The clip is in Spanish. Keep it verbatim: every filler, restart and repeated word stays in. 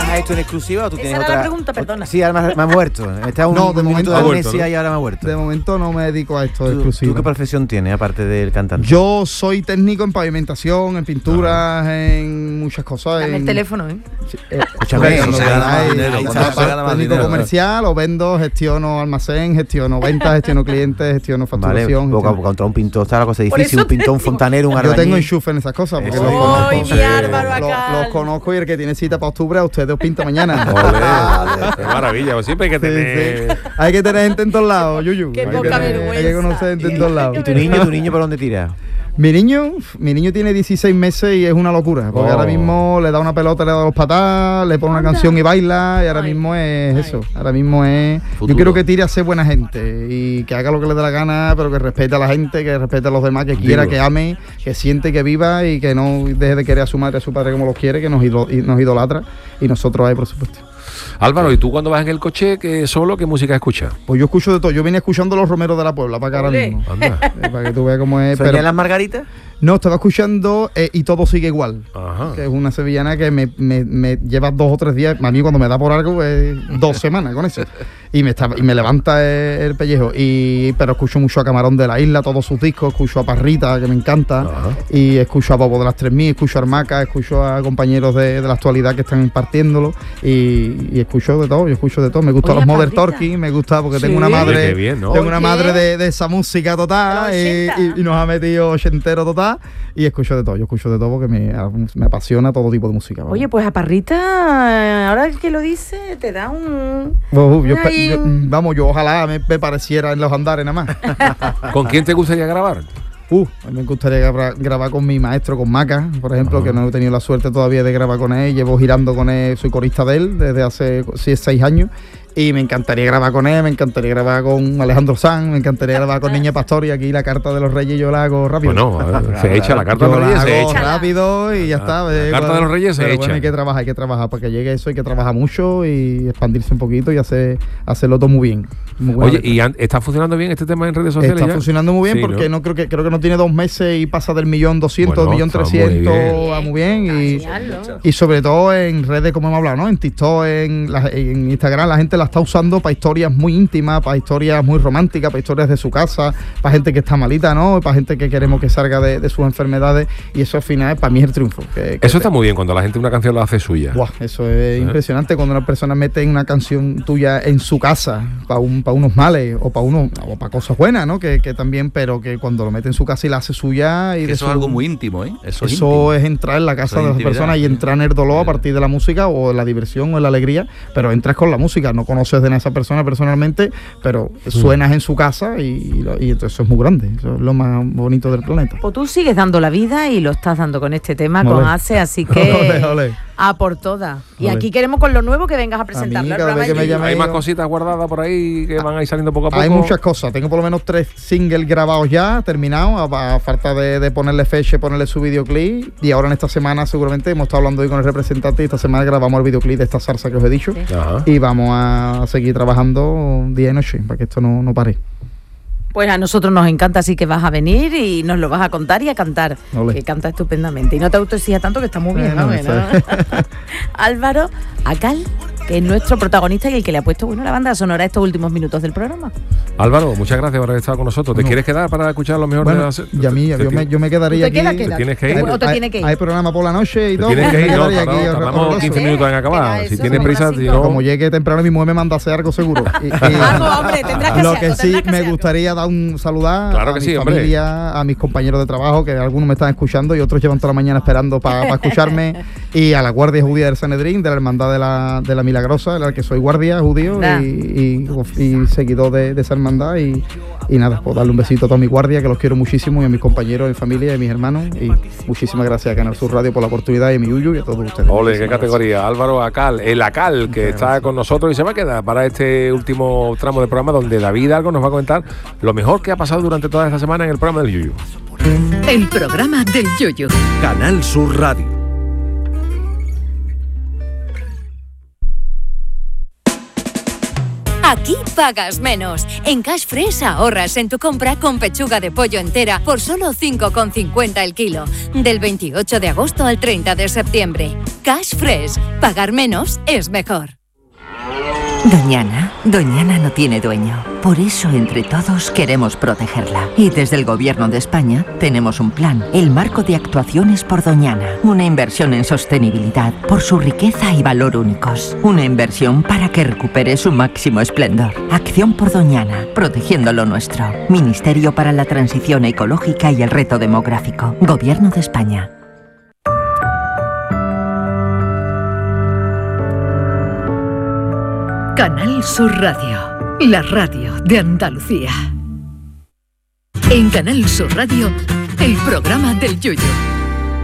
trabajas esto en exclusiva o tú Esa tienes era otra? la pregunta, perdona. Sí, ahora me, me ha muerto. Está un No, de momento momento de ha amnesia vuelto, ¿no? y ahora me ha muerto. De momento no me dedico a esto de ¿Tú, exclusiva. ¿Tú qué profesión tienes aparte del cantante? Yo soy técnico en pavimentación, en pinturas, en muchas cosas. Dame en... el teléfono, ¿eh? Sí, eh, Escúchame, cuando eso se gana más queráis, dinero, ahí cuando está, se gana más técnico dinero. comercial, o vendo, gestiono almacén, gestiono ventas, gestiono clientes, gestiono Vale, facturación. boca, gestiono- contra un pintor está la cosa Por difícil, eso un pintor, un te digo. fontanero, un Yo albañil. tengo enchufe en esas cosas porque Eso. los conozco. ¡Ay, mi Sí. Álvaro Los- Acal! los conozco y el que tiene cita para octubre a ustedes os pinta mañana. Ole, qué maravilla, pues siempre hay que Sí, tener... sí. Hay que tener gente en todos lados, Yuyu. Qué hay, que poca tener- hay que vergüenza. conocer gente en todos lados. ¿Y tu niño, tu niño por dónde tira? Mi niño, mi niño tiene dieciséis meses y es una locura, porque Oh. ahora mismo le da una pelota, le da dos patadas, le pone una Anda. canción y baila, y ahora Ay. mismo es Ay. eso, ahora mismo es... Futuro. Yo quiero que tire a ser buena gente y que haga lo que le dé la gana, pero que respete a la gente, que respete a los demás, que quiera, Digo. que ame, que siente, que viva y que no deje de querer a su madre, a su padre como los quiere, que nos, ido- y nos idolatra y nosotros ahí, por supuesto. Álvaro, ¿y tú cuando vas en el coche que solo qué música escuchas? Pues yo escucho de todo, yo vine escuchando los Romeros de la Puebla para acá ahora Ole. mismo. Anda. Eh, para que tú veas cómo es. ¿Soñan Pero, las margaritas? no, estaba escuchando eh, Y todo sigue igual. Ajá. Que es una sevillana que me, me, me lleva dos o tres días. A mí cuando me da por algo es dos semanas con eso. Y me, está, y me levanta el, el pellejo. Y, pero escucho mucho a Camarón de la Isla, todos sus discos. Escucho a Parrita, que me encanta. Ajá. Y escucho a Bobo de las tres mil, escucho a Armaca, escucho a compañeros de, de la actualidad que están impartiéndolo. Y, y escucho de todo, yo escucho de todo. Me gustan Oye, los Modern Parrita. Talking, me gusta porque Sí. tengo una Oye, madre. qué bien, ¿no? Tengo una Oye. madre de, de esa música total. De Y, los y- ochenta. y nos ha metido ochentero total. Y escucho de todo, yo escucho de todo porque me, me apasiona todo tipo de música. vamos. Oye, pues a Parrita, ahora que lo dice, te da un... Uh, yo, Ay, yo- un- vamos, yo ojalá me, me pareciera en los andares nada más. ¿Con quién te gustaría grabar? Uh, a mí me gustaría grabar, grabar con mi maestro, con Maca, por ejemplo, Ajá. que no he tenido la suerte todavía de grabar con él. Llevo girando con él, soy corista de él desde hace sí, seis años. Y me encantaría grabar con él, me encantaría grabar con Alejandro Sanz, me encantaría grabar con Niña Pastor. Y aquí la carta de los Reyes yo la hago rápido. Bueno, a ver, se echa la carta de Yo los la reyes, se hago echa. rápido y ya está. La eh, carta bueno, de los Reyes se pero echa. Bueno, hay que trabajar, hay que trabajar para que llegue eso, hay que trabajar mucho y expandirse un poquito y hacer, hacerlo todo muy bien. Muy buena Oye, letra. ¿y an- está funcionando bien este tema en redes sociales Está ya? funcionando muy bien Sí, porque ¿no? ¿no? creo que creo que no tiene dos meses y pasa del millón doscientos, Bueno, millón está muy trescientos, bien. va muy bien y, Genial, ¿no? y sobre todo en redes como hemos hablado, ¿no? En TikTok, en, la- en Instagram la gente la está usando para historias muy íntimas, para historias muy románticas, para historias de su casa, para gente que está malita, ¿no? Para gente que queremos que salga de, de sus enfermedades y eso al final para mí es el triunfo. que- que Eso te- está muy bien cuando la gente una canción la hace suya. Buah, eso es impresionante cuando una persona mete una canción tuya en su casa para un, pa unos males o para unos o para cosas buenas, ¿no? Que, que también, pero que cuando lo mete en su casa y la hace suya y Que de eso su- es algo muy íntimo, ¿eh? Eso, es eso íntimo. es entrar en la casa Eso es de las intimidad, personas y sí. entrar en el dolor a Sí. partir de la música o en la diversión o en la alegría, pero entras con la música, no conoces de esa persona personalmente, pero suenas en su casa y, y lo- y entonces eso es muy grande, eso es lo más bonito del planeta. Pues tú sigues dando la vida y lo estás dando con este tema, Ole. con Ace, así que Ole, ole. a por todas. Y Ole. aquí queremos con lo nuevo que vengas a presentarlo. al cada vez programa que me Yuyu. llame- Hay más yo- cositas guardadas por ahí que van a ir saliendo poco a poco. Hay muchas cosas, tengo por lo menos tres singles grabados ya, terminados, a, a falta de, de ponerle fecha y ponerle su videoclip. Y ahora en esta semana seguramente hemos estado hablando hoy con el representante y esta semana grabamos el videoclip de esta salsa que os he dicho. Sí. Ajá. Y vamos a seguir trabajando día y noche para que esto no, no pare. Pues a nosotros nos encanta, así que vas a venir y nos lo vas a contar y a cantar. Ole. Que canta estupendamente. Y no te autoexijas tanto, que está muy bien, Bueno, ¿no? eso Bueno. Álvaro Acal, que es nuestro protagonista y el que le ha puesto bueno la banda sonora estos últimos minutos del programa. Álvaro, muchas gracias por haber estado con nosotros. ¿Te No. quieres quedar para escuchar lo mejor Bueno, de las... y a mí, te- yo te- me, yo me quedaría ¿Tú te aquí. quedas? Te tienes que ir. Hay, ¿O te hay- tiene que ir? hay programa por la noche y Te todo. tienes que me ir, no, quedaría no, aquí, tardamos horroroso. quince minutos en acabar. Era Si eso, tienes un prisa, si bracito. no... Como llegue temprano, mi mujer me manda a hacer algo seguro. Y- y- Algo, hombre, tendrás que Lo hacer que algo, sí tendrás que me hacer algo. gustaría dar un saludar Claro a que mi sí, hombre. familia, a mis compañeros de trabajo, que algunos me están escuchando y otros llevan toda la mañana esperando para escucharme, y a la Guardia Judía del Sanedrín, de la Hermandad de la, de la Milagrosa, de la que soy guardia judío Da. y, y, y seguidor de, de esa hermandad. Y, y nada, pues darle un besito a toda mi guardia, que los quiero muchísimo, y a mis compañeros, mi familia y a mis hermanos. Y muchísimas gracias a Canal Sur Radio por la oportunidad, y a mi Yuyu y a todos ustedes. Ole, qué Muchísimas categoría. Álvaro Acal, el Acal, que está con nosotros y se va a quedar para este último tramo del programa donde David Algo nos va a comentar lo mejor que ha pasado durante toda esta semana en el programa del Yuyu. El programa del Yoyo. Canal Sur Radio. Aquí pagas menos. En Cash Fresh ahorras en tu compra con pechuga de pollo entera por solo cinco con cincuenta el kilo. Del veintiocho de agosto al treinta de septiembre. Cash Fresh. Pagar menos es mejor. Doñana, Doñana no tiene dueño. Por eso, entre todos, queremos protegerla. Y desde el Gobierno de España tenemos un plan, el Marco de Actuaciones por Doñana. Una inversión en sostenibilidad por su riqueza y valor únicos. Una inversión para que recupere su máximo esplendor. Acción por Doñana, protegiendo lo nuestro. Ministerio para la Transición Ecológica y el Reto Demográfico. Gobierno de España. Canal Sur Radio, la radio de Andalucía. En Canal Sur Radio, el programa del Yoyo.